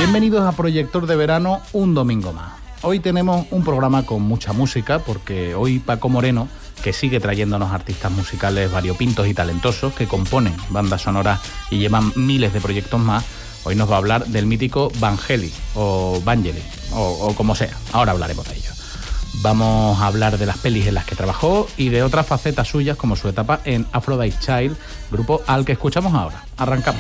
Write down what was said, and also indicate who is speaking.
Speaker 1: Bienvenidos a Proyector de Verano, un domingo más. Hoy tenemos un programa con mucha música, porque hoy Paco Moreno, que sigue trayéndonos artistas musicales variopintos y talentosos que componen bandas sonoras y llevan miles de proyectos más, hoy nos va a hablar del mítico Vangelis o Vangelis o como sea. Ahora hablaremos de ello. Vamos a hablar de las pelis en las que trabajó y de otras facetas suyas como su etapa en Aphrodite Child, grupo al que escuchamos ahora. Arrancamos.